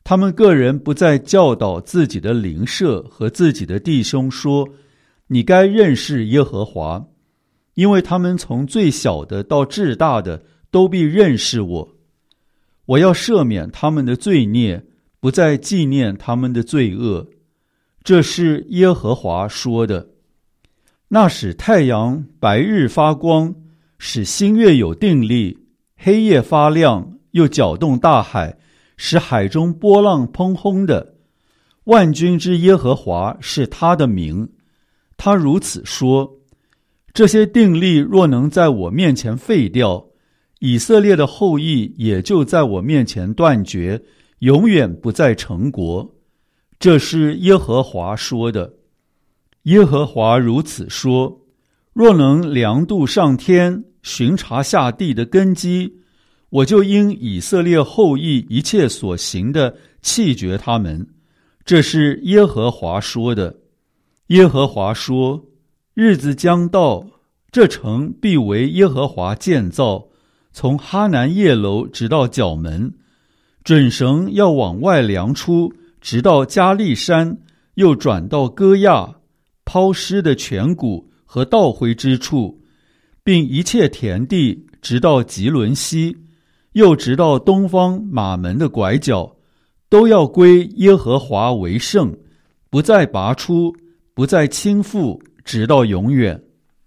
他们个人不再教导自己的邻舍和自己的弟兄说，你该认识耶和华，因为他们从最小的到至大的都必认识我。我要赦免他们的罪孽，不再纪念他们的罪恶。这是耶和华说的。那使太阳白日发光，使星月有定力，黑夜发亮，又搅动大海，使海中波浪砰轰的。万军之耶和华是他的名。他如此说：这些定力若能在我面前废掉，以色列的后裔也就在我面前断绝，永远不再成国。这是耶和华说的。耶和华如此说：若能量度上天，巡查下地的根基，我就因以色列后裔一切所行的弃绝他们。这是耶和华说的。耶和华说：日子将到，这城必为耶和华建造，从哈南叶楼直到角门，准绳要往外量出，直到加利山，又转到歌亚，抛尸的泉谷和倒灰之处，并一切田地，直到吉伦西，又直到东方马门的拐角，都要归耶和华为圣，不再拔出，不再倾覆，直到永远。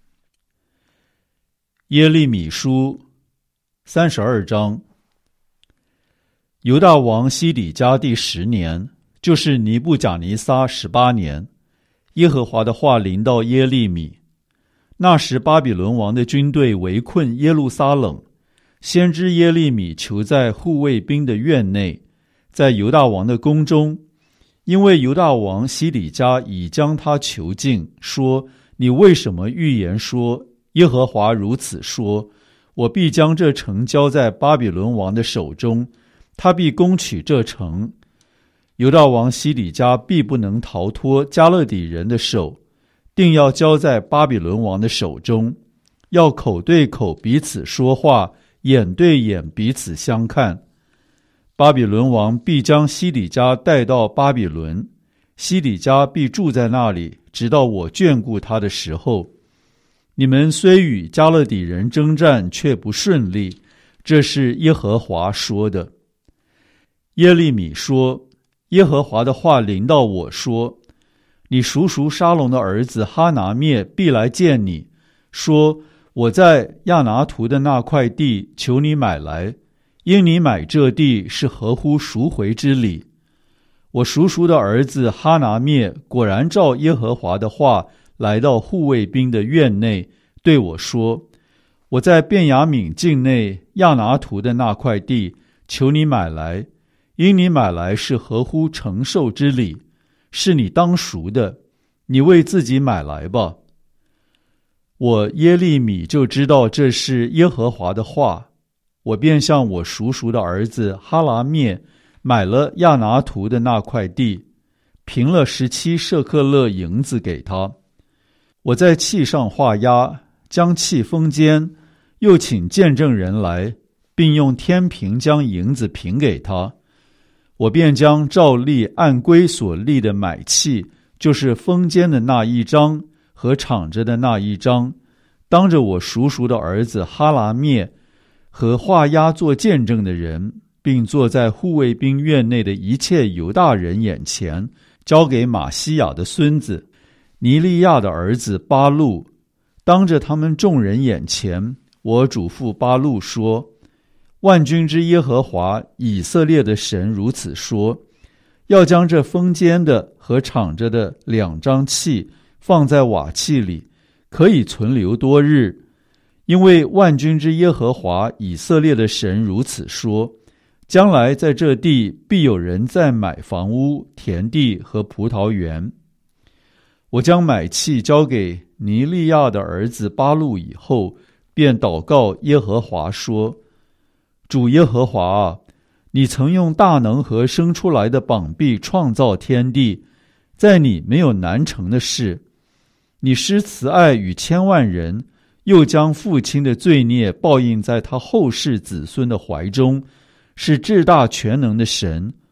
耶利米书32章。犹大王西底家第10年，就是尼布甲尼撒18年，耶和华的话临到耶利米。那时巴比伦王的军队围困耶路撒冷，先知耶利米囚在护卫兵的院内，在犹大王的宫中，因为犹大王西底家已将他囚禁，说：你为什么预言说，耶和华如此说，我必将这城交在巴比伦王的手中，他必攻取这城，犹大王西底家必不能逃脱加勒底人的手，定要交在巴比伦王的手中，要口对口彼此说话，眼对眼彼此相看。巴比伦王必将西底家带到巴比伦，西底家必住在那里，直到我眷顾他的时候。你们虽与加勒底人征战，却不顺利，这是耶和华说的。耶利米说：耶和华的话临到我说，你叔叔沙龙的儿子哈拿灭必来见你，说：我在亚拿图的那块地求你买来，因你买这地是合乎赎回之理。我叔叔的儿子哈拿灭果然照耶和华的话来到护卫兵的院内，对我说：我在便雅悯境内亚拿图的那块地求你买来，因你买来是合乎承受之理，是你当赎的，你为自己买来吧。我耶利米就知道这是耶和华的话，我便向我叔叔的儿子哈拿灭买了亚拿图的那块地，平了17舍克勒银子给他。我在器上画押，将器封缄，又请见证人来，并用天平将银子平给他。我便将照例按规所立的买契，就是封缄的那一章和敞着的那一章，当着我叔叔的儿子哈拿灭和画押做见证的人，并坐在护卫兵院内的一切犹大人眼前，交给马西亚的孙子尼利亚的儿子巴路。当着他们众人眼前，我嘱咐巴路说：万军之耶和华以色列的神如此说，要将这封缄的和敞着的2张器放在瓦器里，可以存留多日。因为万军之耶和华以色列的神如此说，将来在这地必有人再买房屋、田地和葡萄园。我将买契交给尼利亚的儿子巴路以后，便祷告耶和华说：主耶和华啊，你曾用大能和生出来的膀臂创造天地，在你没有难成的事。你施慈爱与千万人，又将父亲的罪孽报应在他后世子孙的怀中，是至大全能的神。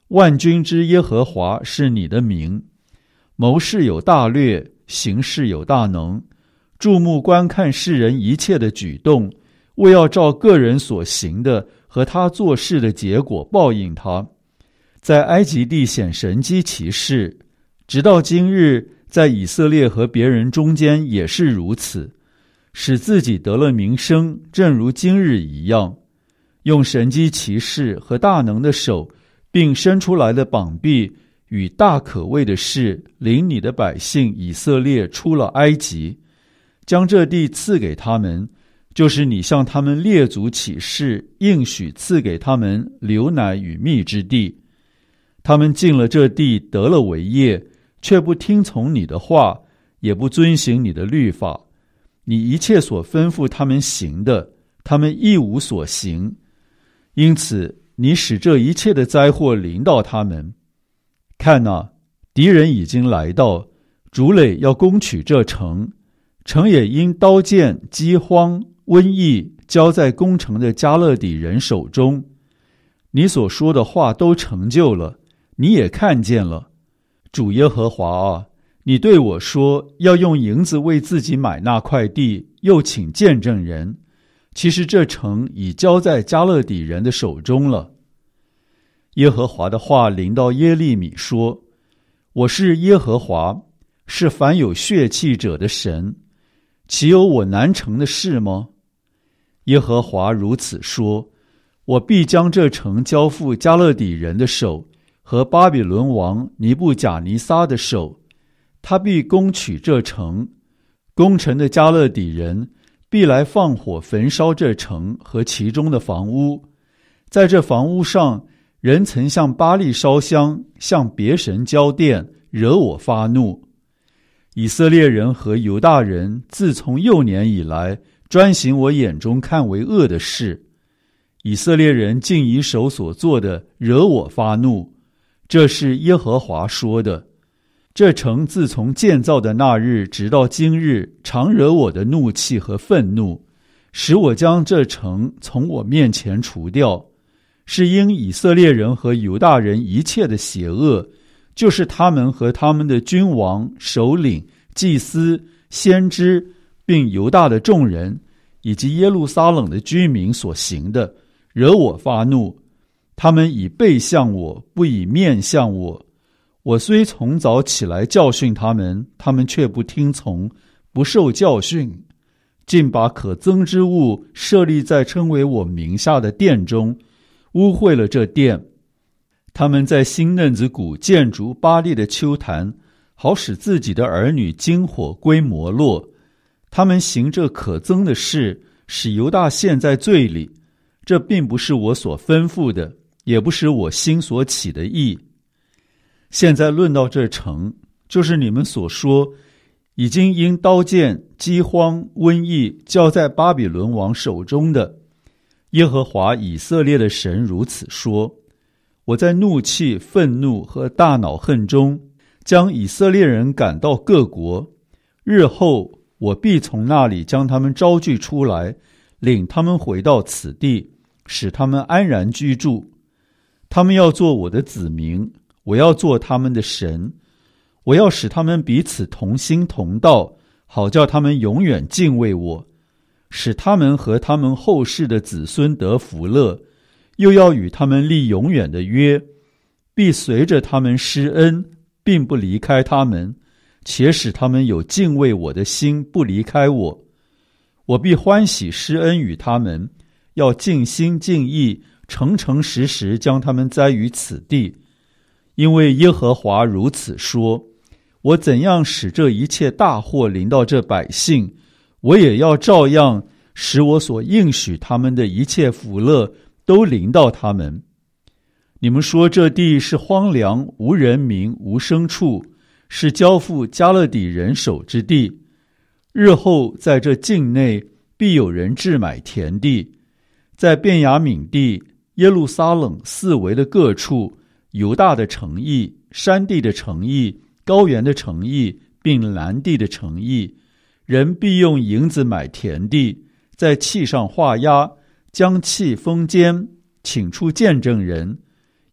万军之耶和华是你的名。谋事有大略，行事有大能，注目观看世人一切的举动，为要照个人所行的和他做事的结果报应他。在埃及地显神迹奇事，直到今日，在以色列和别人中间也是如此，使自己得了名声，正如今日一样。用神迹奇事和大能的手，并伸出来的膀臂与大可畏的事，领你的百姓以色列出了埃及，将这地赐给他们，就是你向他们列祖起誓，应许赐给他们流奶与蜜之地。他们进了这地，得了为业，却不听从你的话，也不遵行你的律法。你一切所吩咐他们行的，他们一无所行。因此你使这一切的灾祸临到他们。看哪，敌人已经来到，主垒要攻取这城，城也因刀剑、饥荒、瘟疫交在攻城的加勒底人手中。你所说的话都成就了，你也看见了。主耶和华啊，你对我说，要用银子为自己买那块地，又请见证人。其实这城已交在加勒底人的手中了。耶和华的话临到耶利米说，我是耶和华，是凡有血气者的神，岂有我难成的事吗？耶和华如此说，我必将这城交付加勒底人的手和巴比伦王尼布甲尼撒的手，他必攻取这城，攻城的加勒底人必来放火焚烧这城和其中的房屋。在这房屋上，人曾向巴力烧香，向别神交奠，惹我发怒。以色列人和犹大人自从幼年以来，专行我眼中看为恶的事。以色列人竟以手所做的惹我发怒，这是耶和华说的。这城自从建造的那日直到今日，常惹我的怒气和愤怒，使我将这城从我面前除掉。是因以色列人和犹大人一切的邪恶，就是他们和他们的君王、首领、祭司、先知，并犹大的众人，以及耶路撒冷的居民所行的，惹我发怒。他们以背向我，不以面向我。我虽从早起来教训他们，他们却不听从，不受教训，竟把可憎之物设立在称为我名下的殿中，污秽了这殿。他们在新嫩子谷建筑巴力的丘坛，好使自己的儿女经火归摩洛。他们行这可憎的事，使犹大陷在罪里。这并不是我所吩咐的，也不是我心所起的意。现在论到这城，就是你们所说已经因刀剑、饥荒、瘟疫交在巴比伦王手中的。耶和华以色列的神如此说，我在怒气、愤怒和大恼恨中，将以色列人赶到各国。日后我必从那里将他们招聚出来，领他们回到此地，使他们安然居住。他们要做我的子民，我要做他们的神。我要使他们彼此同心同道，好叫他们永远敬畏我，使他们和他们后世的子孙得福乐，又要与他们立永远的约，必随着他们施恩，并不离开他们，且使他们有敬畏我的心，不离开我。我必欢喜施恩与他们，要尽心尽意，诚诚实实将他们栽于此地。因为耶和华如此说，我怎样使这一切大祸临到这百姓，我也要照样使我所应许他们的一切福乐都临到他们。你们说这地是荒凉，无人民，无牲畜，是交付加勒底人手之地。日后在这境内必有人置买田地，在便雅悯地、耶路撒冷四围的各处，犹大的城邑、山地的城邑、高原的城邑，并南地的城邑，人必用银子买田地，在契上画押，将契封缄，请出见证人。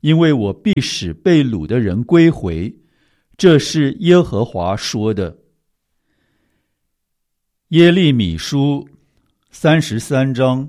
因为我必使被掳的人归回。这是耶和华说的。耶利米书33章。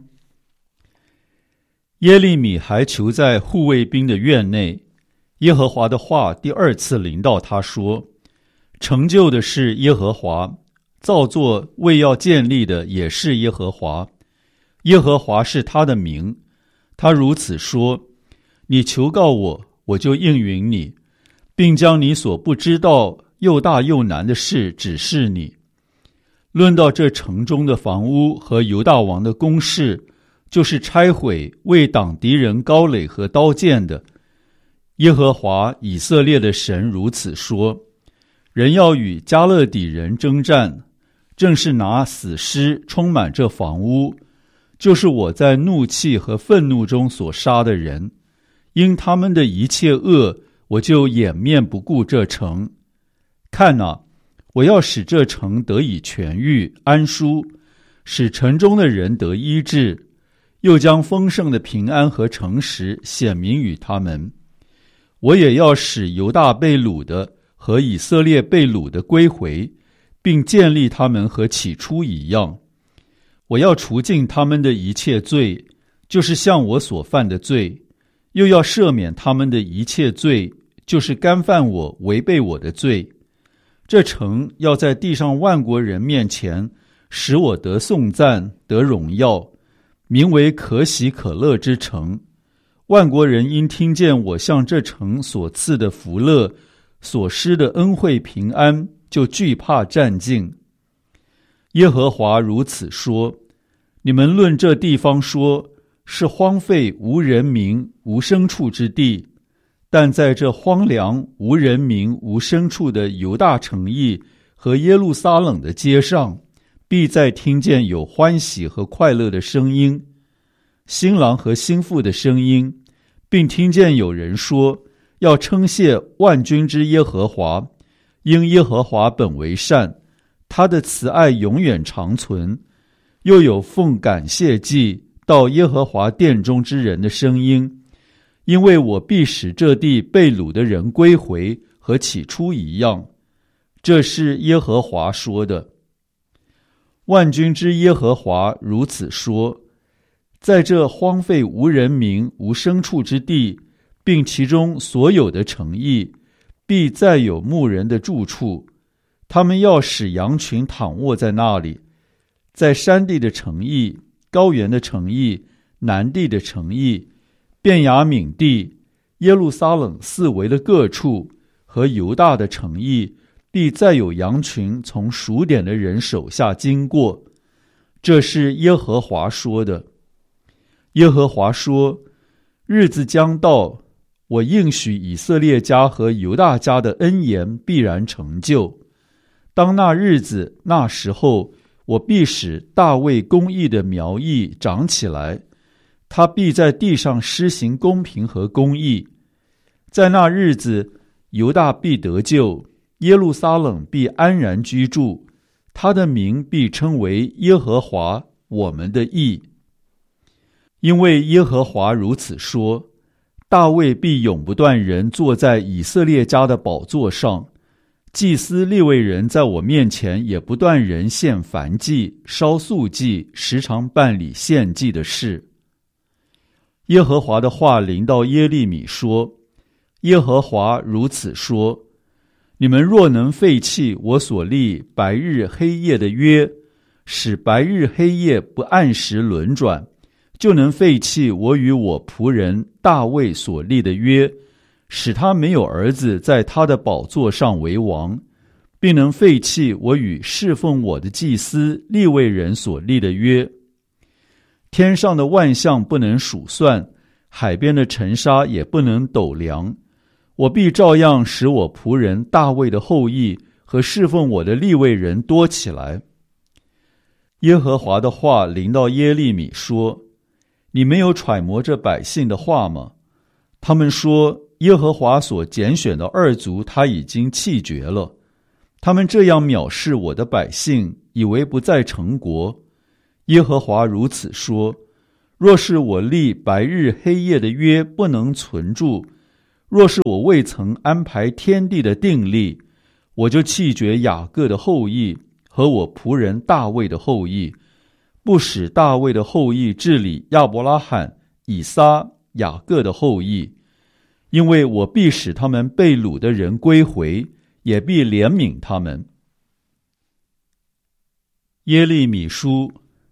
耶利米还囚在护卫兵的院内，耶和华的话第二次临到他说：成就的是耶和华，造作为要建立的也是耶和华。耶和华是他的名。他如此说：你求告我，我就应允你，并将你所不知道又大又难的事指示你。论到这城中的房屋和犹大王的宫室，就是拆毁为挡敌人高垒和刀剑的，耶和华以色列的神如此说：人要与加勒底人征战，正是拿死尸充满这房屋，就是我在怒气和愤怒中所杀的人。因他们的一切恶，我就掩面不顾这城。看哪，我要使这城得以痊愈安舒，使城中的人得医治，又将丰盛的平安和诚实显明与他们。我也要使犹大被掳的和以色列被掳的归回，并建立他们和起初一样。我要除尽他们的一切罪，就是向我所犯的罪，又要赦免他们的一切罪，就是干犯我违背我的罪。这城要在地上万国人面前使我得颂赞得荣耀，名为可喜可乐之城。万国人因听见我向这城所赐的福乐，所施的恩惠平安，就惧怕战兢。耶和华如此说：你们论这地方说，是荒废无人民无牲畜之地，但在这荒凉无人民无牲畜的犹大城邑和耶路撒冷的街上，必再听见有欢喜和快乐的声音，新郎和新妇的声音，并听见有人说，要称谢万军之耶和华，因耶和华本为善，他的慈爱永远长存。又有奉感谢祭到耶和华殿中之人的声音，因为我必使这地被掳的人归回，和起初一样。这是耶和华说的。万军之耶和华如此说：在这荒废无人民无牲畜之地，并其中所有的城邑，必再有牧人的住处，他们要使羊群躺卧在那里。在山地的城邑、高原的城邑、南地的城邑、便雅悯地、耶路撒冷四围的各处和犹大的城邑，必再有羊群从数点的人手下经过。这是耶和华说的。耶和华说：日子将到，我应许以色列家和犹大家的恩言必然成就。当那日子那时候，我必使大卫公义的苗裔长起来，他必在地上施行公平和公义。在那日子，犹大必得救，耶路撒冷必安然居住，他的名必称为耶和华我们的义。因为耶和华如此说：大卫必永不断人坐在以色列家的宝座上，祭司利未人在我面前也不断人献燔祭、烧素祭，时常办理献祭的事。耶和华的话临到耶利米说：耶和华如此说：你们若能废弃我所立白日黑夜的约，使白日黑夜不按时轮转，就能废弃我与我仆人大卫所立的约，使他没有儿子在他的宝座上为王，并能废弃我与侍奉我的祭司利未人所立的约。天上的万象不能数算，海边的尘沙也不能斗量，我必照样使我仆人大卫的后裔和侍奉我的利未人多起来。耶和华的话临到耶利米说：你没有揣摩这百姓的话吗？他们说，耶和华所拣选的二族他已经弃绝了。他们这样藐视我的百姓，以为不在成国。耶和华如此说：若是我立白日黑夜的约不能存住， 若是我未曾安排天地的定例，我就弃绝雅各的后裔和我仆人大卫的后裔，不使大卫的后裔治理亚伯拉罕、以撒、雅各的后裔，因为我必使他们被掳的人归回，也必怜悯他们。耶利米书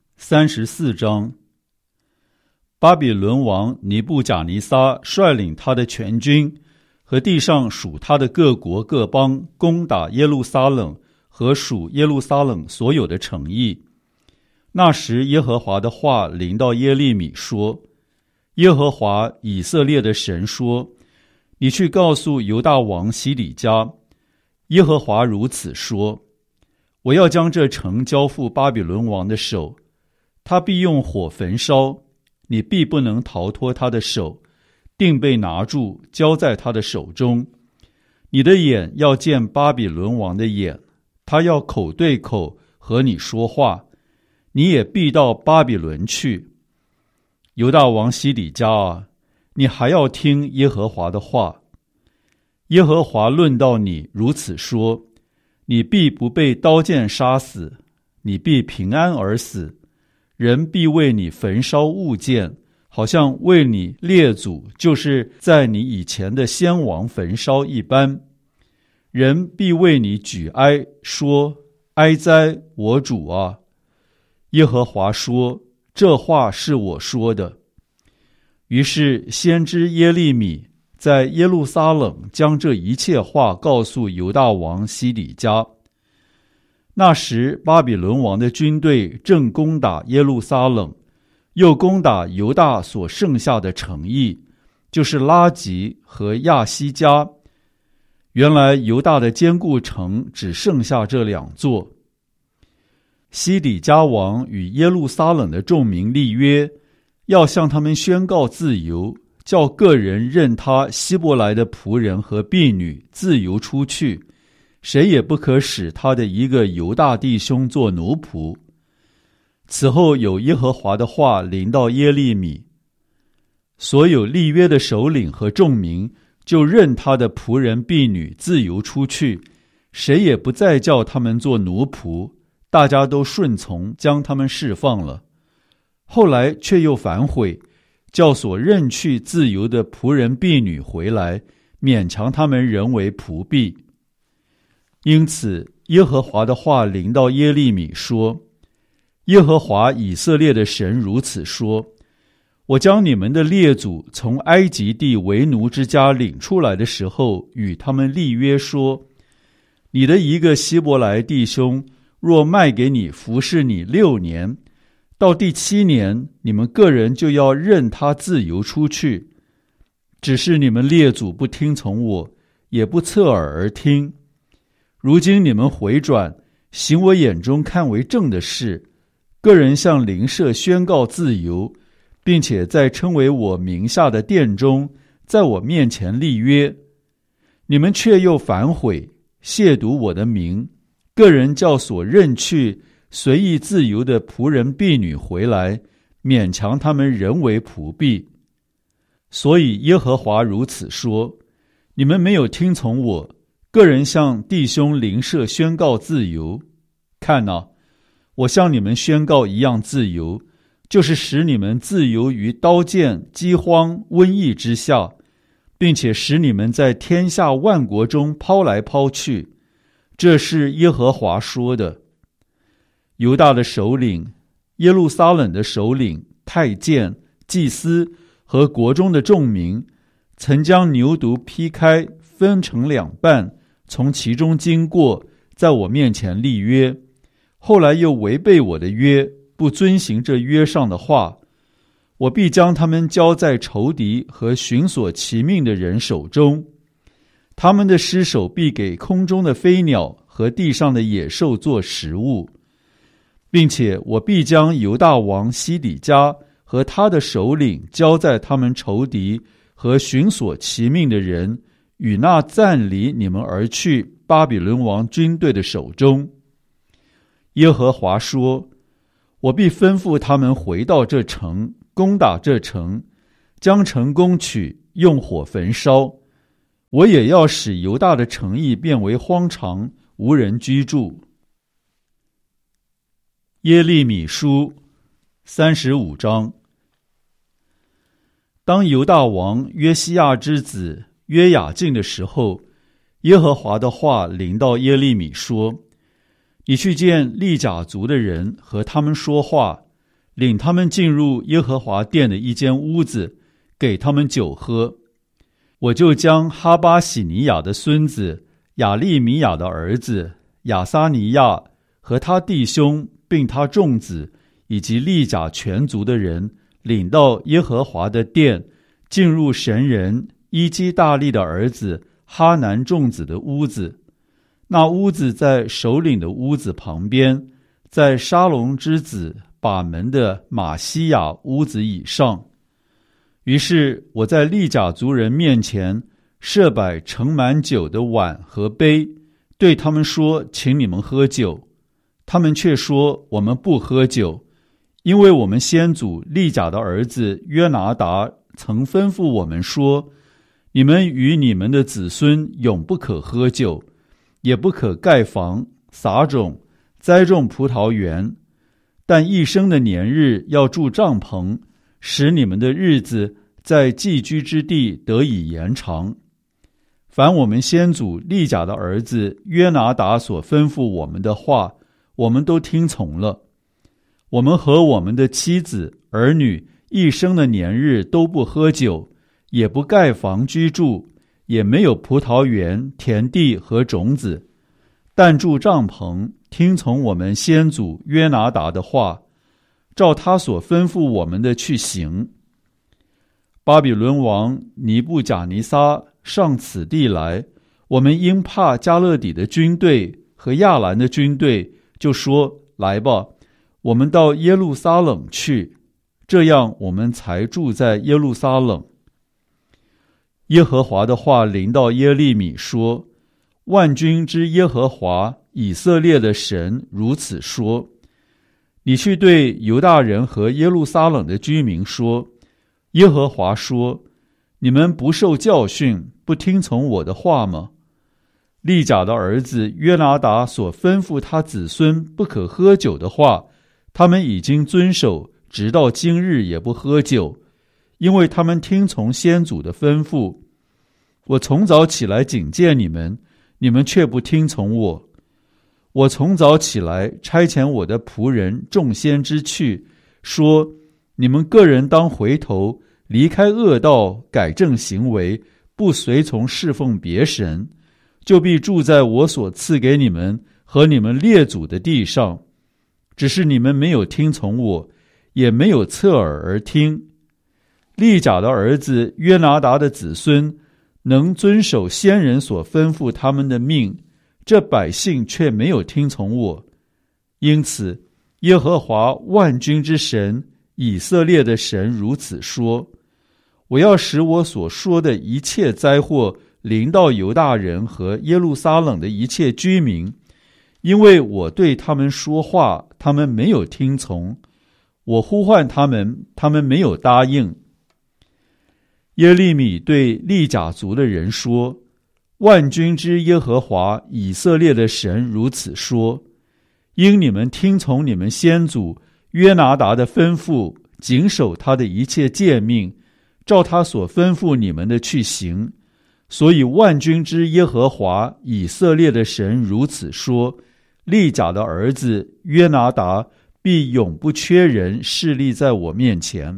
34章。巴比伦王尼布甲尼撒率领他的全军和地上属他的各国各邦，攻打耶路撒冷和属耶路撒冷所有的城邑。那时耶和华的话临到耶利米说：耶和华以色列的神说，你去告诉犹大王西底家，耶和华如此说，我要将这城交付巴比伦王的手，他必用火焚烧，你必不能逃脱他的手，定被拿住，交在他的手中。你的眼要见巴比伦王的眼，他要口对口和你说话，你也必到巴比伦去。犹大王西底家啊，你还要听耶和华的话。耶和华论到你如此说，你必不被刀剑杀死，你必平安而死，人必为你焚烧物件，好像为你列祖，就是在你以前的先王焚烧一般。人必为你举哀，说：哀哉，我主啊！耶和华说，这话是我说的。于是先知耶利米在耶路撒冷将这一切话告诉犹大王西底家。那时巴比伦王的军队正攻打耶路撒冷，又攻打犹大所剩下的城邑，就是拉吉和亚西加。原来犹大的坚固城只剩下这2座。西底家王与耶路撒冷的众民立约，要向他们宣告自由，叫个人任他希伯来的仆人和婢女自由出去，谁也不可使他的一个犹大弟兄做奴仆。此后有耶和华的话临到耶利米，所有立约的首领和众民就任他的仆人婢女自由出去，谁也不再叫他们做奴仆，大家都顺从，将他们释放了。后来却又反悔，叫所任去自由的仆人婢女回来，勉强他们仍为仆婢。因此耶和华的话临到耶利米说：耶和华以色列的神如此说，我将你们的列祖从埃及地为奴之家领出来的时候，与他们立约说，你的一个希伯来弟兄若卖给你服侍你6年，到第7年，你们个人就要任他自由出去。只是你们列祖不听从我，也不侧耳而听。如今你们回转，行我眼中看为正的事，个人向邻舍宣告自由，并且在称为我名下的殿中，在我面前立约。你们却又反悔，亵渎我的名，个人叫所任去随意自由的仆人婢女回来，勉强他们人为仆婢。所以耶和华如此说，你们没有听从我，个人向弟兄邻舍宣告自由。看哪，我向你们宣告一样自由，就是使你们自由于刀剑、饥荒、瘟疫之下，并且使你们在天下万国中抛来抛去。这是耶和华说的。犹大的首领、耶路撒冷的首领、太监、祭司和国中的众民，曾将牛犊劈开，分成2半，从其中经过，在我面前立约。后来又违背我的约，不遵行这约上的话，我必将他们交在仇敌和寻索其命的人手中，他们的尸首必给空中的飞鸟和地上的野兽做食物，并且我必将犹大王西底家和他的首领交在他们仇敌和寻索其命的人与那暂离你们而去巴比伦王军队的手中。耶和华说，我必吩咐他们回到这城，攻打这城，将城攻取，用火焚烧， 我也要使犹大的城邑变为荒场，无人居住。耶利米书35章。当犹大王约西亚之子约雅敬的时候，耶和华的话临到耶利米说：你去见利甲族的人，和他们说话，领他们进入耶和华殿的一间屋子，给他们酒喝。我就将哈巴喜尼亚的孙子亚利米亚的儿子亚撒尼亚和他弟兄并他众子以及利甲全族的人领到耶和华的殿，进入神人伊基大利的儿子哈南众子的屋子。那屋子在首领的屋子旁边，在沙龙之子把门的马西亚屋子以上。于是我在利甲族人面前设摆盛满酒的碗和杯，对他们说：请你们喝酒。他们却说：我们不喝酒，因为我们先祖利甲的儿子约拿达曾吩咐我们说：你们与你们的子孙永不可喝酒，也不可盖房、撒种、栽种葡萄园，但一生的年日要住帐篷，使你们的日子在寄居之地得以延长。凡我们先祖利甲的儿子约拿达所吩咐我们的话，我们都听从了。我们和我们的妻子儿女一生的年日都不喝酒，也不盖房居住，也没有葡萄园、田地和种子，但住帐篷，听从我们先祖约拿达的话，照他所吩咐我们的去行。巴比伦王尼布甲尼撒上此地来，我们因怕加勒底的军队和亚兰的军队，就说：来吧，我们到耶路撒冷去。这样我们才住在耶路撒冷。耶和华的话临到耶利米说：万军之耶和华以色列的神如此说：你去对犹大人和耶路撒冷的居民说，耶和华说：你们不受教训，不听从我的话吗？利甲的儿子约拿达所吩咐他子孙不可喝酒的话，他们已经遵守，直到今日也不喝酒，因为他们听从先祖的吩咐。我从早起来警戒你们，你们却不听从我。我从早起来差遣我的仆人众先知去，说：你们个人当回头，离开恶道，改正行为，不随从侍奉别神，就必住在我所赐给你们和你们列祖的地上。只是你们没有听从我，也没有侧耳而听。利甲的儿子约拿达的子孙能遵守先人所吩咐他们的命，这百姓却没有听从我。因此耶和华万军之神以色列的神如此说：我要使我所说的一切灾祸临到犹大人和耶路撒冷的一切居民，因为我对他们说话，他们没有听从；我呼唤他们，他们没有答应。耶利米对利甲族的人说：万军之耶和华以色列的神如此说：因你们听从你们先祖约拿达的吩咐，谨守他的一切诫命，照他所吩咐你们的去行，所以万军之耶和华以色列的神如此说：利甲的儿子约拿达必永不缺人侍立在我面前。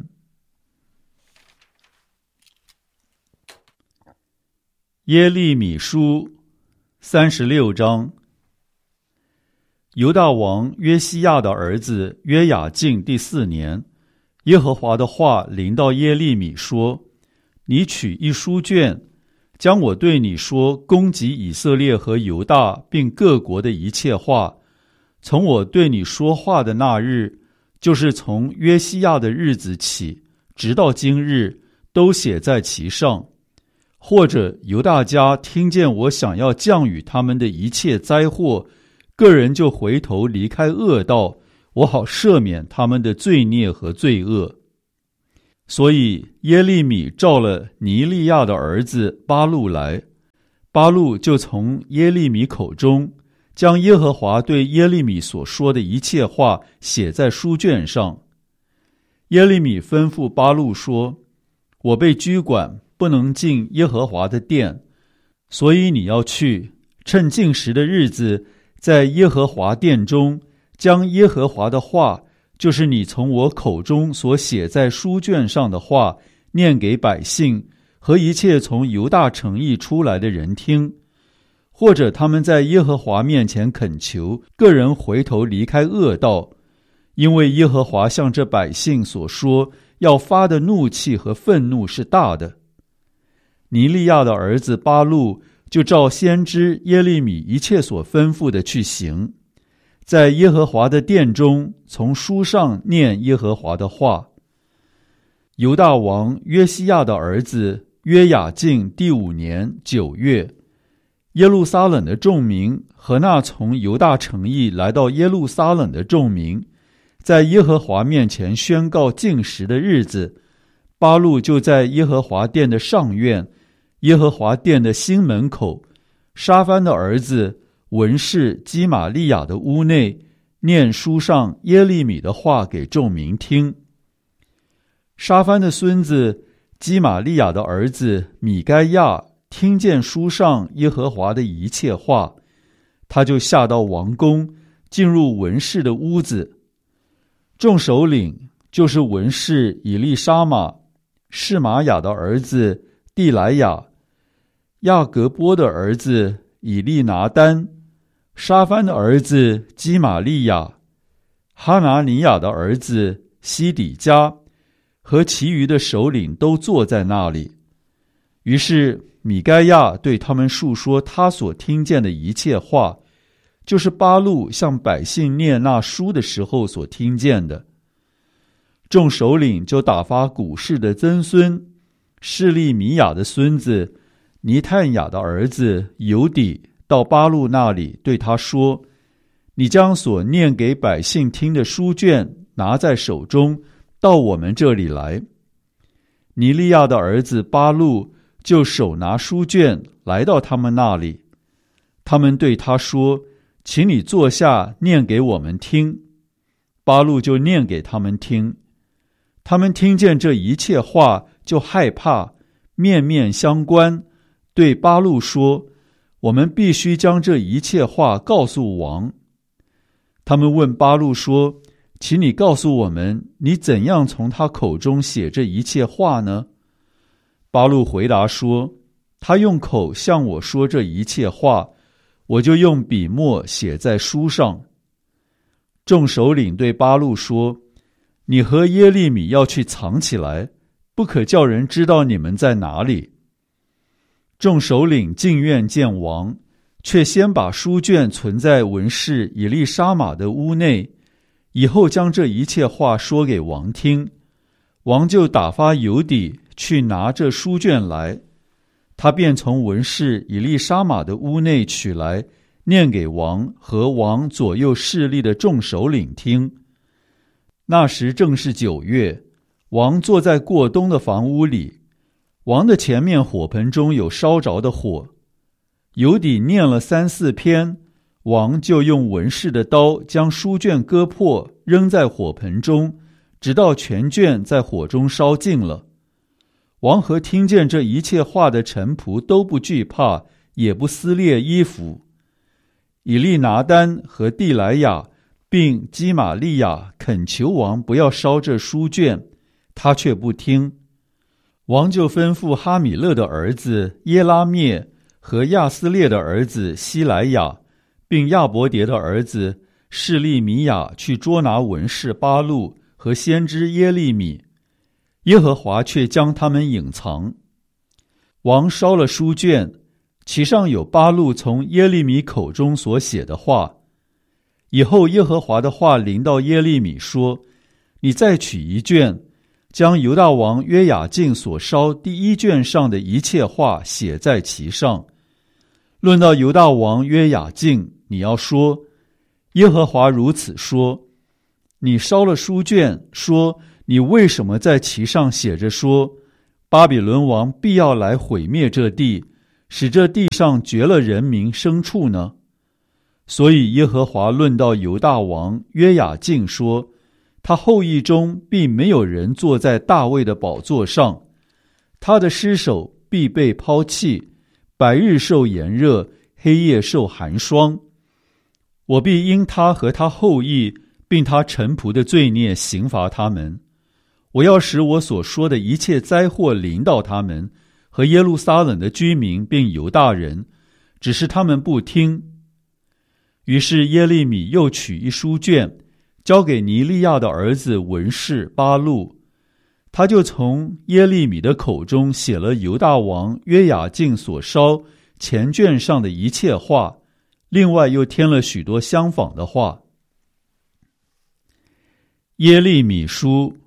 耶利米书36章。犹大王约西亚的儿子约雅敬第4年，耶和华的话临到耶利米说：你取一书卷，将我对你说攻击以色列和犹大并各国的一切话，从我对你说话的那日，就是从约西亚的日子起，直到今日，都写在其上。或者犹大家听见我想要降雨他们的一切灾祸，个人就回头离开恶道，我好赦免他们的罪孽和罪恶。所以耶利米召了尼利亚的儿子巴录来， 巴录就从耶利米口中将耶和华对耶利米所说的一切话写在书卷上。耶利米吩咐巴录说：我被拘管，不能进耶和华的殿，所以你要去，趁禁食的日子，在耶和华殿中将耶和华的话，就是你从我口中所写在书卷上的话，念给百姓和一切从犹大城邑出来的人听，或者他们在耶和华面前恳求，个人回头离开恶道，因为耶和华向这百姓所说要发的怒气和愤怒是大的。尼利亚的儿子巴录就照先知耶利米一切所吩咐的去行，在耶和华的殿中从书上念耶和华的话。犹大王约西亚的儿子约雅敬第5年9月，耶路撒冷的众民和那从犹大城邑来到耶路撒冷的众民，在耶和华面前宣告禁食的日子，巴录就在耶和华殿的上院，耶和华殿的新门口，沙番的儿子文士基玛利亚的屋内，念书上耶利米的话给众民听。沙番的孙子基玛利亚的儿子米该亚听见书上耶和华的一切话，他就下到王宫，进入文士的屋子。众首领就是文士以利沙玛、示玛雅的儿子地来雅、亚革波的儿子以利拿单、沙番的儿子基玛利亚、哈拿尼亚的儿子西底家和其余的首领都坐在那里。于是米该亚对他们述说他所听见的一切话，就是巴录向百姓念那书的时候所听见的。众首领就打发古士的曾孙示利米亚的孙子尼探雅的儿子犹底到巴录那里，对他说：你将所念给百姓听的书卷拿在手中，到我们这里来。尼利亚的儿子巴录就手拿书卷来到他们那里，他们对他说：请你坐下，念给我们听。巴录就念给他们听。他们听见这一切话，就害怕，面面相关，对巴录说：我们必须将这一切话告诉王。他们问巴录说：请你告诉我们，你怎样从他口中写这一切话呢？巴录回答说：他用口向我说这一切话，我就用笔墨写在书上。众首领对巴录说：你和耶利米要去藏起来，不可叫人知道你们在哪里。众首领进院见王，却先把书卷存在文士以利沙玛的屋内，以后将这一切话说给王听。王就打发犹底去拿这书卷来，他便从文士以利沙玛的屋内取来，念给王和王左右势力的众首领听。那时正是9月，王坐在过东的房屋里，王的前面火盆中有烧着的火。犹底念了3、4篇，王就用文士的刀将书卷割破，扔在火盆中，直到全卷在火中烧尽了。王和听见这一切话的臣仆都不惧怕，也不撕裂衣服。以利拿单和地来雅并基玛利亚恳求王不要烧这书卷，他却不听。王就吩咐哈米勒的儿子耶拉灭和亚斯列的儿子希莱亚，并亚伯迭的儿子示利米亚去捉拿文士巴录和先知耶利米，耶和华却将他们隐藏。王烧了书卷，其上有巴录从耶利米口中所写的话。以后耶和华的话临到耶利米说：你再取一卷，将犹大王约雅敬所烧第1卷上的一切话写在其上。论到犹大王约雅敬，你要说：耶和华如此说，你烧了书卷，说你为什么在其上写着说，巴比伦王必要来毁灭这地， 使这地上绝了人民牲畜呢？所以耶和华论到犹大王约雅敬说，他后裔中必没有人坐在大卫的宝座上，他的尸首必被抛弃，白日受炎热，黑夜受寒霜。我必因他和他后裔并他臣仆的罪孽刑罚他们。我要使我所说的一切灾祸临到他们和耶路撒冷的居民并犹大人，只是他们不听。于是耶利米又取一书卷，交给尼利亚的儿子文士巴录，他就从耶利米的口中写了犹大王约雅敬所烧前卷上的一切话，另外又添了许多相仿的话。耶利米书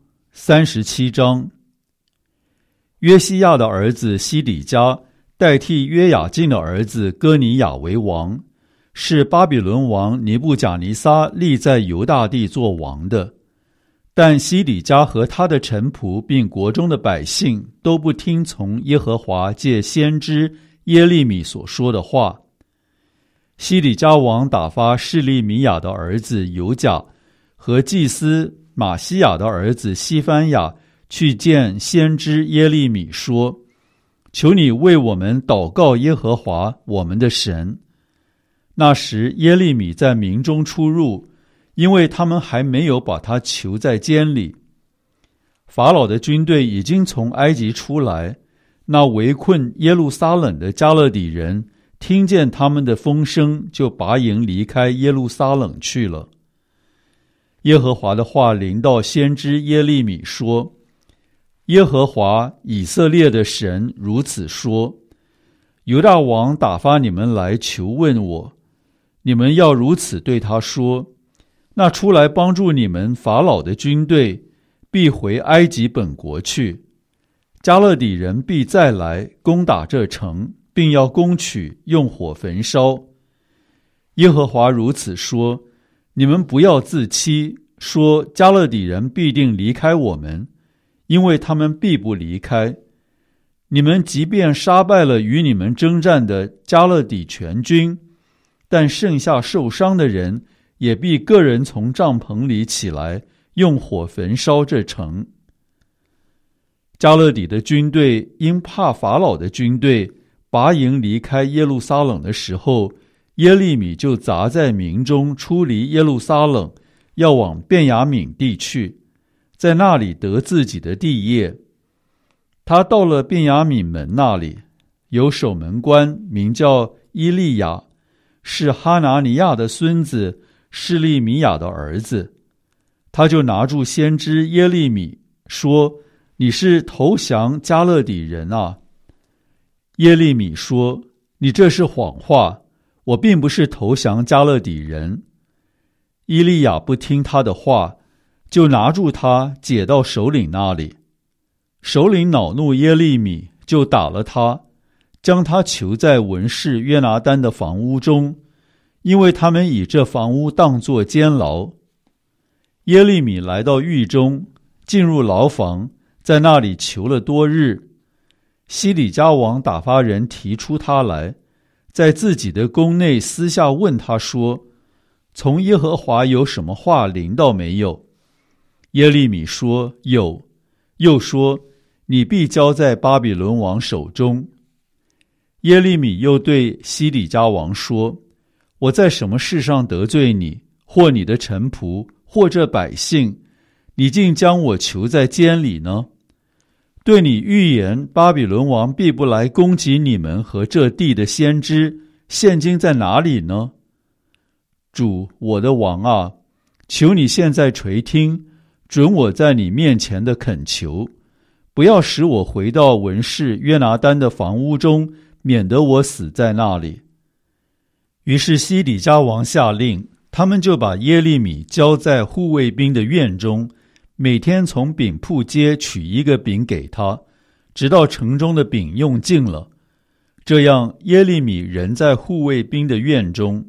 37章。约西亚的儿子西底家代替约雅敬的儿子哥尼雅为王，是巴比伦王尼布甲尼撒立在犹大地做王的。但西底家和他的臣仆并国中的百姓都不听从耶和华借先知耶利米所说的话。西底家王打发示利米亚的儿子犹甲和祭司马西亚的儿子西番雅去见先知耶利米说，求你为我们祷告耶和华我们的神。那时耶利米在民中出入，因为他们还没有把他囚在监里。法老的军队已经从埃及出来，那围困耶路撒冷的加勒底人听见他们的风声，就拔营离开耶路撒冷去了。耶和华的话临到先知耶利米说，耶和华以色列的神如此说，犹大王打发你们来求问我，你们要如此对他说，那出来帮助你们法老的军队必回埃及本国去，加勒底人必再来攻打这城，并要攻取，用火焚烧。耶和华如此说，你们不要自欺，说加勒底人必定离开我们，因为他们必不离开。你们即便杀败了与你们征战的加勒底全军，但剩下受伤的人也必个人从帐篷里起来，用火焚烧这城。加勒底的军队因怕法老的军队拔营离开耶路撒冷的时候，耶利米就杂在民中出离耶路撒冷，要往便雅悯地去，在那里得自己的地业。他到了便雅悯门那里，有守门官名叫伊利亚，是哈拿尼亚的孙子示利米亚的儿子。他就拿住先知耶利米说，你是投降加勒底人啊？耶利米说，你这是谎话，我并不是投降加勒底人。伊利亚不听他的话，就拿住他解到首领那里。首领恼怒耶利米，就打了他，将他囚在文士约拿单的房屋中，因为他们以这房屋当作监牢。耶利米来到狱中，进入牢房，在那里囚了多日。西底家王打发人提出他来，在自己的宫内私下问他说，从耶和华有什么话临到没有？耶利米说有，又说你必交在巴比伦王手中。耶利米又对西底家王说，我在什么事上得罪你，或你的臣仆，或这百姓，你竟将我囚在监里呢？对你预言巴比伦王必不来攻击你们和这地的先知，现今在哪里呢？主我的王啊，求你现在垂听，准我在你面前的恳求，不要使我回到文士约拿单的房屋中，免得我死在那里。于是西底家王下令，他们就把耶利米交在护卫兵的院中，每天从饼铺街取一个饼给他，直到城中的饼用尽了。这样耶利米仍在护卫兵的院中。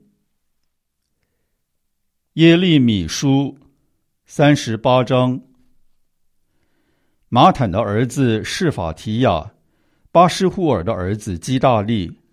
耶利米书38章。马坦的儿子示法提亚，巴施户尔的儿子基大利，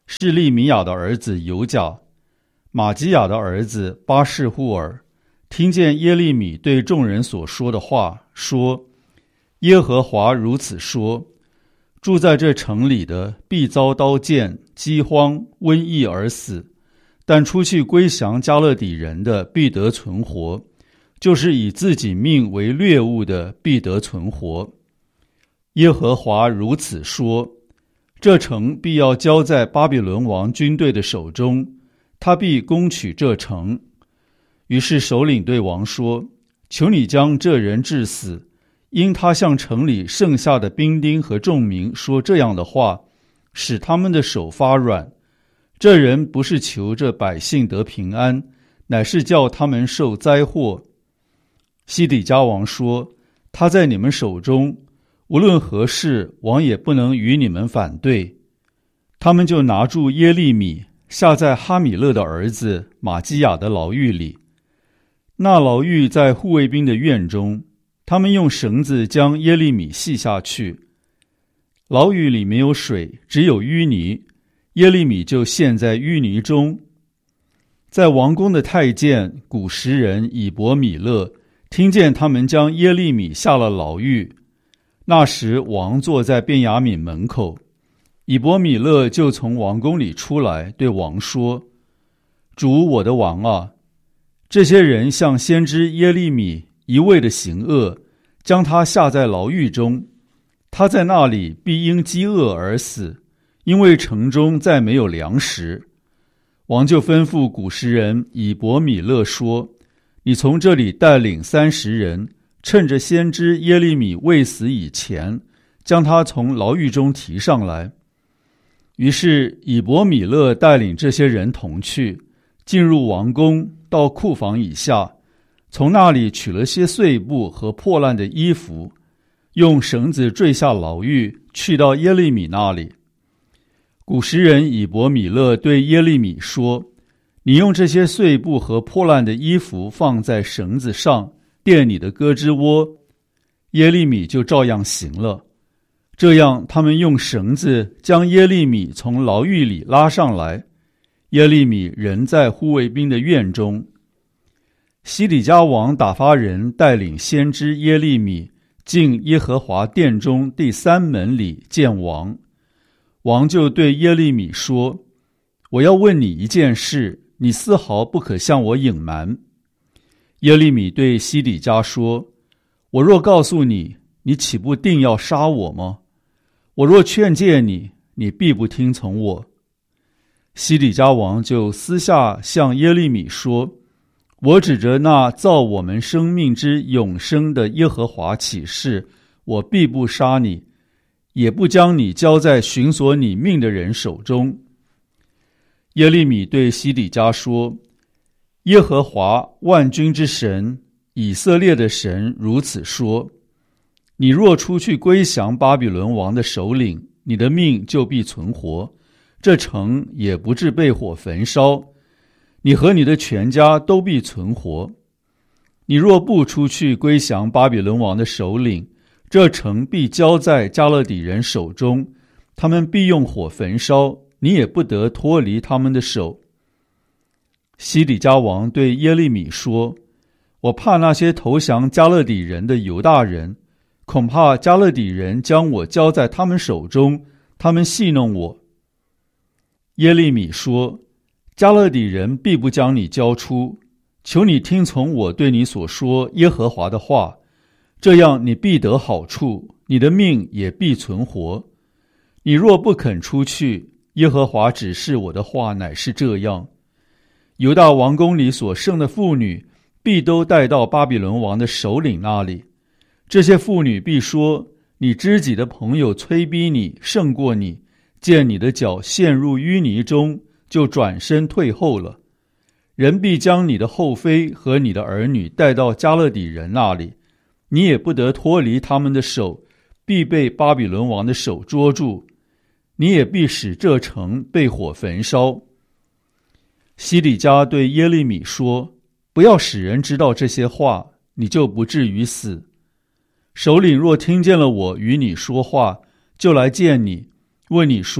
是利米亚的儿子犹甲，玛基亚的儿子巴士户尔，听见耶利米对众人所说的话，说：耶和华如此说，住在这城里的必遭刀剑、饥荒、瘟疫而死，但出去归降加勒底人的必得存活，就是以自己命为掠物的必得存活。耶和华如此说，这城必要交在巴比伦王军队的手中，他必攻取这城。于是首领对王说：求你将这人治死，因他向城里剩下的兵丁和众民说这样的话，使他们的手发软。这人不是求这百姓得平安，乃是叫他们受灾祸。西底家王说：他在你们手中，无论何事，王也不能与你们反对。他们就拿住耶利米，下在哈米勒的儿子玛基亚的牢狱里。那牢狱在护卫兵的院中，他们用绳子将耶利米系下去。牢狱里没有水，只有淤泥，耶利米就陷在淤泥中。在王宫的太监古时人以伯米勒听见他们将耶利米下了牢狱，那时王坐在便雅悯门口，以伯米勒就从王宫里出来，对王说：主我的王啊，这些人向先知耶利米一味的行恶，将他下在牢狱中，他在那里必因饥饿而死，因为城中再没有粮食。王就吩咐古时人以伯米勒说：你从这里带领30人，趁着先知耶利米未死以前，将他从牢狱中提上来。于是以伯米勒带领这些人同去，进入王宫，到库房以下，从那里取了些碎布和破烂的衣服，用绳子坠下牢狱，去到耶利米那里。古时人以伯米勒对耶利米说：你用这些碎布和破烂的衣服放在绳子上，垫你的胳肢窝。耶利米就照样行了。这样他们用绳子将耶利米从牢狱里拉上来，耶利米仍在护卫兵的院中。西底家王打发人带领先知耶利米进耶和华殿中第3门里见王。王就对耶利米说：我要问你一件事，你丝毫不可向我隐瞒。耶利米对西底家说：我若告诉你，你岂不定要杀我吗？我若劝诫你，你必不听从我。西底家王就私下向耶利米说：我指着那造我们生命之永生的耶和华起誓，我必不杀你，也不将你交在寻索你命的人手中。耶利米对西底家说：耶和华万军之神，以色列的神如此说：你若出去归降巴比伦王的首领，你的命就必存活，这城也不致被火焚烧，你和你的全家都必存活。你若不出去归降巴比伦王的首领，这城必交在加勒底人手中，他们必用火焚烧，你也不得脱离他们的手。西底家王对耶利米说：我怕那些投降加勒底人的犹大人，恐怕加勒底人将我交在他们手中，他们戏弄我。耶利米说：加勒底人必不将你交出，求你听从我对你所说耶和华的话，这样你必得好处，你的命也必存活。你若不肯出去，耶和华指示我的话乃是这样：犹大王宫里所剩的妇女必都带到巴比伦王的首领那里，这些妇女必说：你知己的朋友催逼你胜过你，见你的脚陷入淤泥中，就转身退后了。人必将你的后妃和你的儿女带到加勒底人那里，你也不得脱离他们的手，必被巴比伦王的手捉住，你也必使这城被火焚烧。西底家对耶利米说：不要使人知道这些话，你就不至于死。首领若听见了我与你说话，就来见你，问你说：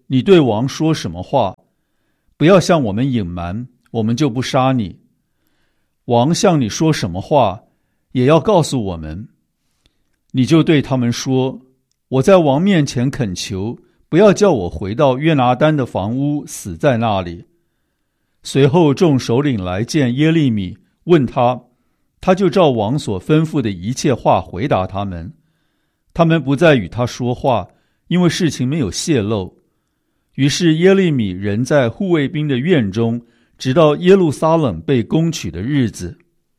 你对王说什么话，不要向我们隐瞒，我们就不杀你。王向你说什么话，也要告诉我们。你就对他们说，我在王面前恳求，不要叫我回到约拿单的房屋，死在那里。随后众首领来见耶利米，问他，他就照王所吩咐的一切话回答他们。他们不再与他说话，因为事情没有泄露。于是耶利米仍在护卫兵的院中，直到耶路撒冷被攻取的日子。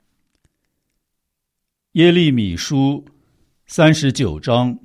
耶利米书39章。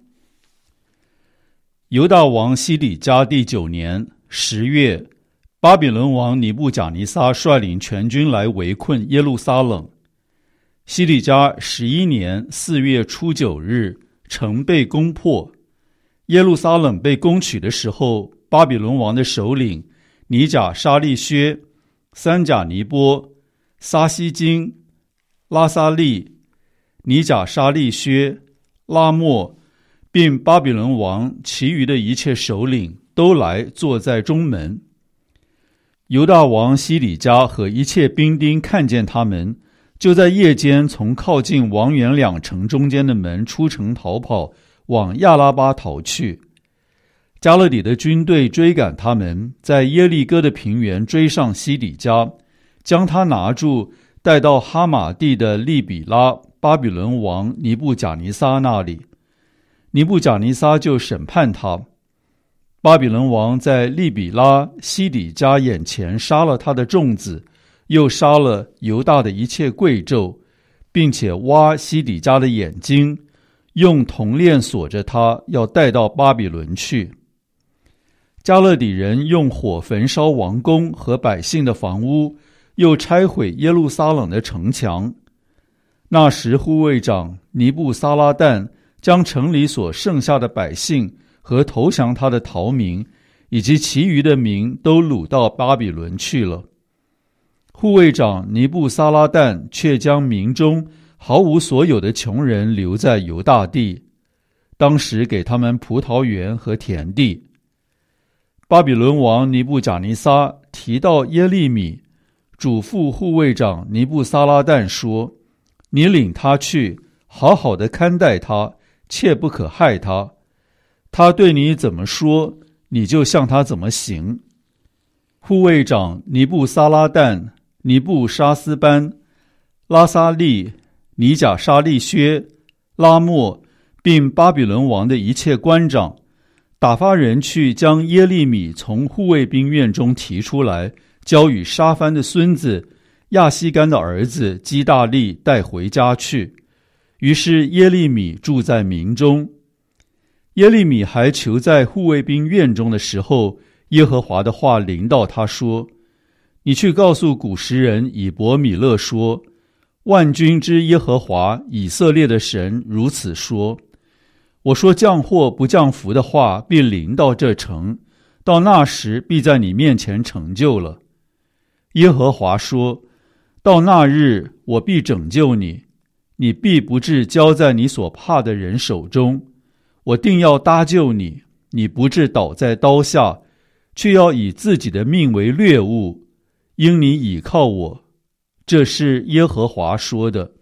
犹大王西底家第9年10月，巴比伦王尼布甲尼撒率领全军来围困耶路撒冷。西底家11年4月初9日，城被攻破。耶路撒冷被攻取的时候，巴比伦王的首领尼甲沙利薛、三甲尼波、撒西金、拉撒利、尼甲沙利薛、拉莫，并巴比伦王其余的一切首领都来坐在中门。犹大王西底家和一切兵丁看见他们，就在夜间从靠近王园2城中间的门出城逃跑，往亚拉巴逃去。加勒底的军队追赶他们，在耶利哥的平原追上西底家，将他拿住，带到哈马地的利比拉巴比伦王尼布甲尼撒那里。尼布甲尼撒就审判他。巴比伦王在利比拉西底家眼前杀了他的众子，又杀了犹大的一切贵胄，并且挖西底家的眼睛，用铜链锁着他，要带到巴比伦去。加勒底人用火焚烧王宫和百姓的房屋，又拆毁耶路撒冷的城墙。那时护卫长尼布撒拉旦将城里所剩下的百姓和投降他的逃民，以及其余的民都掳到巴比伦去了。护卫长尼布撒拉旦却将民中毫无所有的穷人留在犹大地，当时给他们葡萄园和田地。巴比伦王尼布甲尼撒提到耶利米，嘱咐护卫长尼布撒拉旦说，你领他去，好好的看待他，切不可害他。他对你怎么说，你就向他怎么行。护卫长尼布撒拉旦、尼布沙斯班、拉撒利、尼甲沙利薛、拉莫，并巴比伦王的一切官长，打发人去将耶利米从护卫兵院中提出来，交与沙番的孙子亚西干的儿子基大利带回家去。于是耶利米住在民中。耶利米还囚在护卫兵院中的时候，耶和华的话临到他说，你去告诉古时人以伯米勒说，万军之耶和华以色列的神如此说，我说降祸不降福的话必临到这城，到那时必在你面前成就了。耶和华说，到那日我必拯救你，你必不致交在你所怕的人手中，我定要搭救你，你不致倒在刀下，却要以自己的命为掠物，因你倚靠我。这是耶和华说的。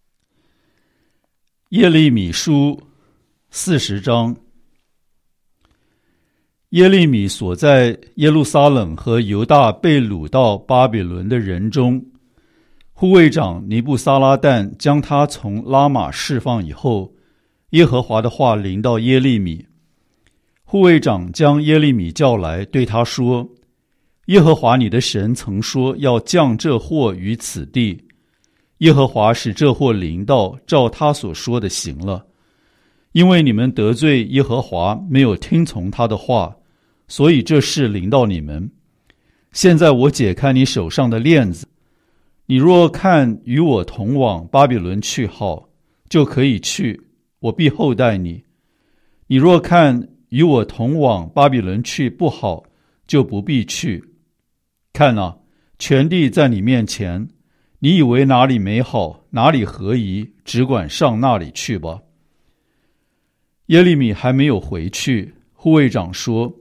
耶利米书40章。耶利米所在耶路撒冷和犹大被掳到巴比伦的人中，护卫长尼布撒拉旦将他从拉玛释放以后，耶和华的话临到耶利米。护卫长将耶利米叫来，对他说，耶和华你的神曾说要降这祸于此地，耶和华使这祸临到，照他所说的行了。因为你们得罪耶和华，没有听从他的话，所以这事临到你们。现在我解开你手上的链子，你若看与我同往巴比伦去好，就可以去，我必厚待你。你若看与我同往巴比伦去不好，就不必去。看啊，全地在你面前，你以为哪里美好，哪里合宜，只管上那里去吧。耶利米还没有回去，护卫长说，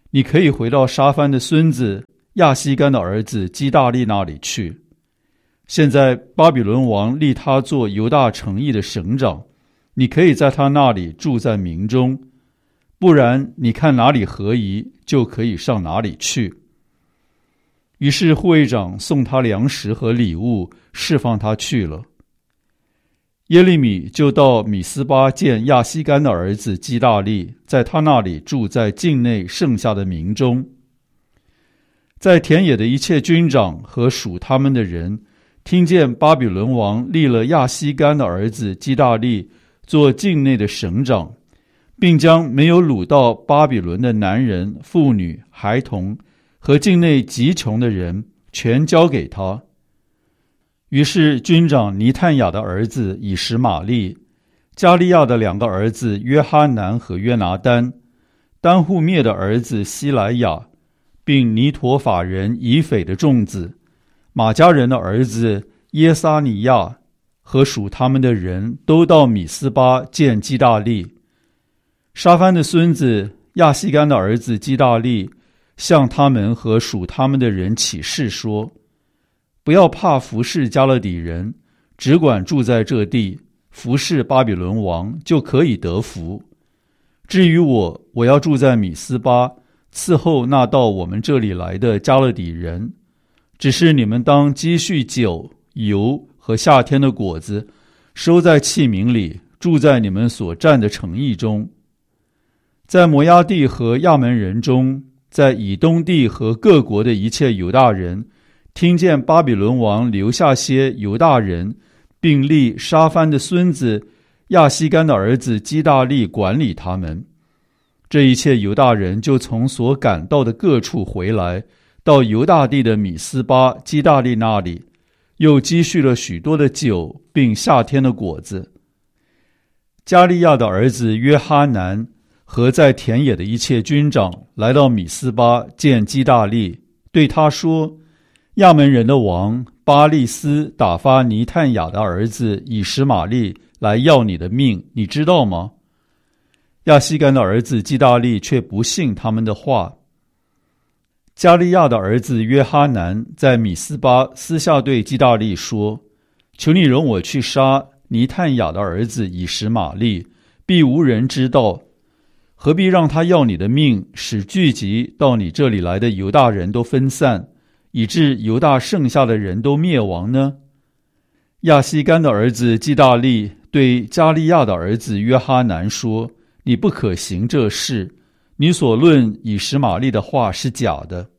你可以回到沙番的孙子亚西干的儿子基大利那里去。现在巴比伦王立他做犹大城邑的省长，你可以在他那里住在民中，不然你看哪里合宜，就可以上哪里去。于是护卫长送他粮食和礼物，释放他去了。耶利米就到米斯巴见亚西干的儿子基大利，在他那里住在境内剩下的民中。在田野的一切军长和属他们的人，听见巴比伦王立了亚西干的儿子基大利做境内的省长，并将没有掳到巴比伦的男人、妇女、孩童和境内极穷的人全交给他。于是军长尼探雅的儿子以实玛利、加利亚的两个儿子约哈南和约拿单、丹户灭的儿子希莱亚，并尼陀法人以斐的众子、马加人的儿子耶撒尼亚和属他们的人，都到米斯巴见基大利。沙番的孙子亚西干的儿子基大利向他们和属他们的人起誓说：不要怕服侍加勒底人，只管住在这地，服侍巴比伦王，就可以得福。至于我要住在米斯巴，伺候那到我们这里来的加勒底人。只是你们当积蓄酒、油和夏天的果子，收在器皿里，住在你们所占的城邑中。在摩押地和亚门人中，在以东地和各国的一切犹大人，听见巴比伦王留下些犹大人，并立沙番的孙子亚西干的儿子基大利管理他们。这一切犹大人就从所赶到的各处回来，到犹大地的米斯巴基大利那里，又积蓄了许多的酒，并夏天的果子。加利亚的儿子约哈南和在田野的一切军长来到米斯巴见基大利，对他说：亚门人的王巴利斯打发尼探雅的儿子以实玛利来要你的命，你知道吗？亚西干的儿子基大利却不信他们的话。加利亚的儿子约哈南在米斯巴私下对基大利说：求你容我去杀尼探雅的儿子以实玛利，必无人知道，何必让他要你的命，使聚集到你这里来的犹大人都分散，以致犹大剩下的人都灭亡呢？亚西干的儿子基大利对加利亚的儿子约哈南说：你不可行这事，你所论以实玛利的话是假的。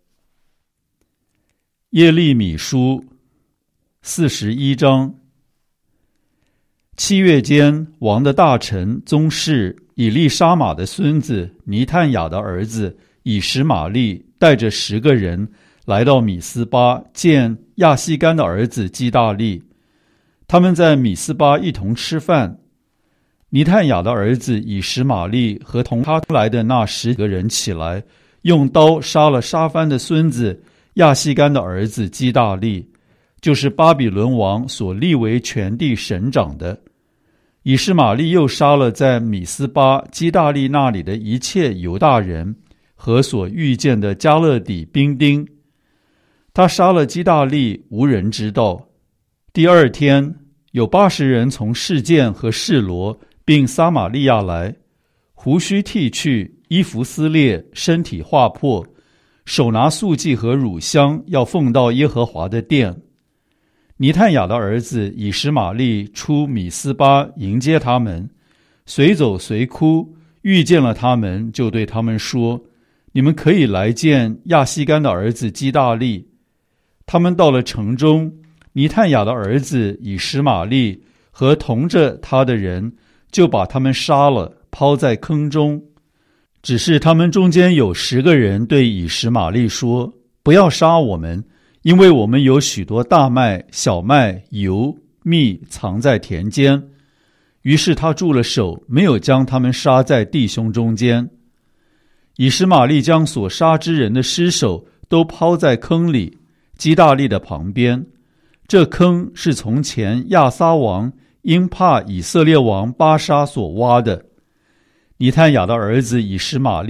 耶利米书41章。7月间，王的大臣宗室以利沙玛的孙子尼探雅的儿子以实玛利带着10个人来到米斯巴见亚西干的儿子基大利。他们在米斯巴一同吃饭。尼探雅的儿子以实玛利和同他来的那10个人起来，用刀杀了沙番的孙子亚西干的儿子基大利，就是巴比伦王所立为全地省长的。以实玛利又杀了在米斯巴基大利那里的一切犹大人和所遇见的加勒底兵丁。他杀了基大利，无人知道。第二天，有80人从示剑和示罗并撒玛利亚来，胡须剃去，衣服撕裂，身体划破，手拿素祭和乳香，要奉到耶和华的殿。尼探雅的儿子以实玛利出米斯巴迎接他们，随走随哭，遇见了他们，就对他们说：你们可以来见亚西干的儿子基大利。他们到了城中，尼探雅的儿子以实玛利和同着他的人就把他们杀了，抛在坑中。只是他们中间有10个人对以实玛利说：不要杀我们，因为我们有许多大麦、小麦、油、蜜藏在田间。于是他住了手，没有将他们杀在弟兄中间。以实玛利将所杀之人的尸首都抛在坑里，基大利的旁边。这坑是从前亚撒王因怕以色列王巴沙所挖的。尼探雅的儿子以实玛利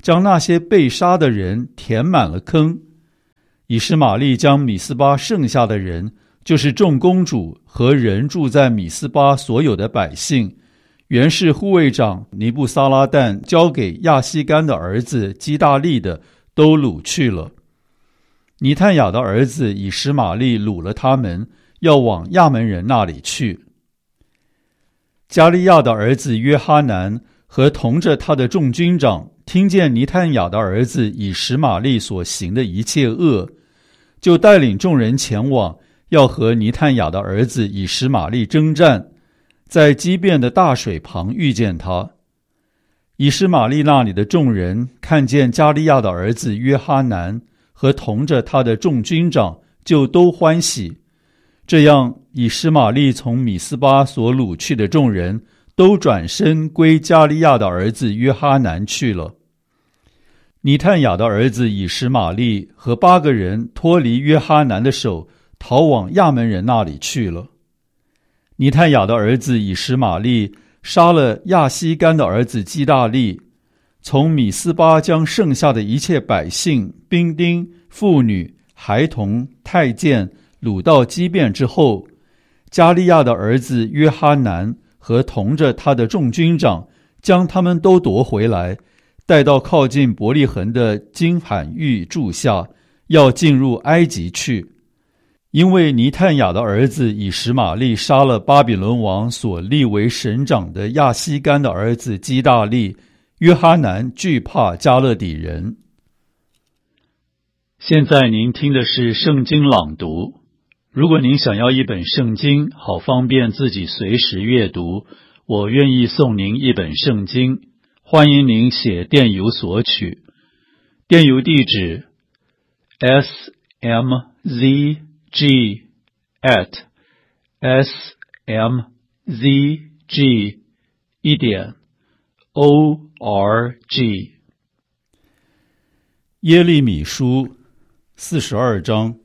将那些被杀的人填满了坑。以实玛利将米斯巴剩下的人，就是众公主和人住在米斯巴所有的百姓，原是护卫长尼布撒拉旦交给亚西干的儿子基大利的，都掳去了。尼探雅的儿子以实玛利掳了他们，要往亚门人那里去。加利亚的儿子约哈南和同着他的众军长听见尼探雅的儿子以实玛利所行的一切恶，就带领众人前往，要和尼探雅的儿子以实玛利征战，在基遍的大水旁遇见他。以实玛利那里的众人看见加利亚的儿子约哈南和同着他的众军长，就都欢喜。这样，以实玛利从米斯巴所掳去的众人都转身归加利亚的儿子约哈南去了。尼探雅的儿子以实玛利和8个人脱离约哈南的手，逃往亚门人那里去了。尼探雅的儿子以实玛利杀了亚西干的儿子基大利，从米斯巴将剩下的一切百姓、兵丁、妇女、孩童、太监掳到基遍之后，加利亚的儿子约哈南和同着他的众军长将他们都夺回来，带到靠近伯利恒的金罕玉柱下，要进入埃及去。因为尼探雅的儿子以实玛利杀了巴比伦王所立为省长的亚西干的儿子基大利，约哈南惧怕加勒底人。现在您听的是圣经朗读。如果您想要一本圣经，好方便自己随时阅读，我愿意送您一本圣经，欢迎您写电邮索取。电邮地址 smzg@smzg.org。 耶利米书42章。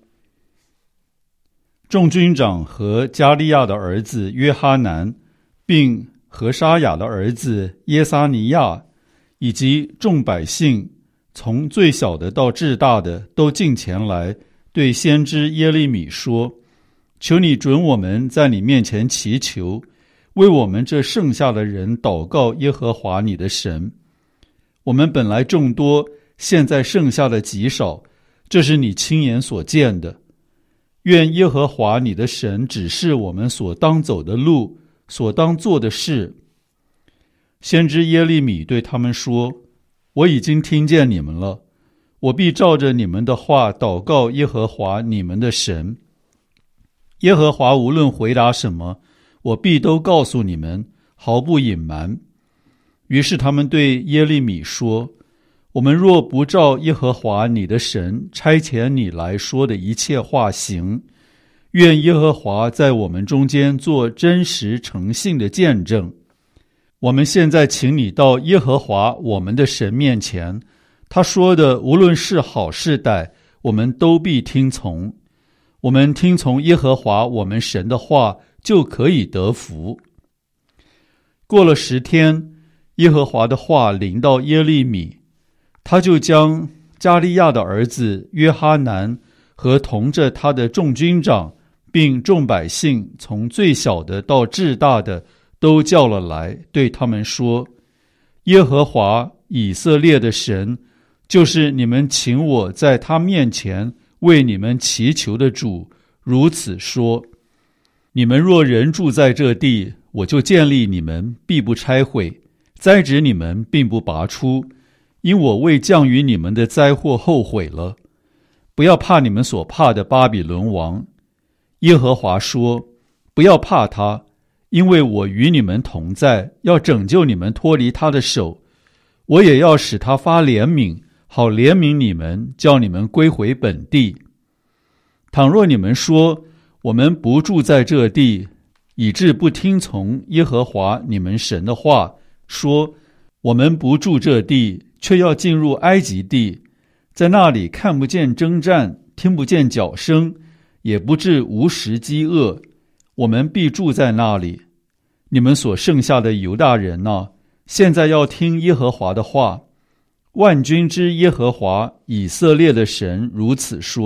众军长和加利亚的儿子约哈南，并何沙雅的儿子耶撒尼亚，以及众百姓，从最小的到至大的，都进前来，对先知耶利米说：求你准我们在你面前祈求，为我们这剩下的人祷告耶和华你的神。我们本来众多，现在剩下的极少，这是你亲眼所见的。愿耶和华你的神指示我们所当走的路，所当做的事。先知耶利米对他们说：我已经听见你们了，我必照着你们的话祷告耶和华你们的神。耶和华无论回答什么，我必都告诉你们，毫不隐瞒。于是他们对耶利米说：我们若不照耶和华你的神差遣你来说的一切话行，愿耶和华在我们中间做真实诚信的见证。我们现在请你到耶和华我们的神面前，他说的无论是好是歹，我们都必听从。我们听从耶和华我们神的话，就可以得福。过了10天，耶和华的话临到耶利米，他就将加利亚的儿子约哈南和同着他的众军长，并众百姓，从最小的到至大的，都叫了来，对他们说：耶和华以色列的神，就是你们请我在他面前为你们祈求的主，如此说：你们若人住在这地，我就建立你们，必不拆毁，栽植你们，并不拔出，因我为降于你们的灾祸后悔了。不要怕你们所怕的巴比伦王。耶和华说：不要怕他，因为我与你们同在，要拯救你们脱离他的手。我也要使他发怜悯，好怜悯你们，叫你们归回本地。倘若你们说，我们不住在这地，以致不听从耶和华你们神的话，说我们不住这地，却要进入埃及地，在那里看不见征战，听不见脚声，也不致无食饥饿，我们必住在那里。你们所剩下的犹大人啊，现在要听耶和华的话。 万军之耶和华以色列的神如此说：